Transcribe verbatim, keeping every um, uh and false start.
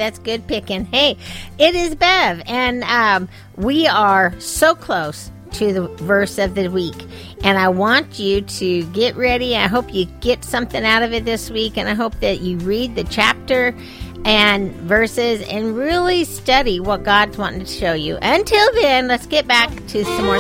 that's good picking. Hey, it is Bev, and um, we are so close to the verse of the week. And I want you to get ready. I hope you get something out of it this week, and I hope that you read the chapter and verses and really study what God's wanting to show you. Until then, let's get back to some more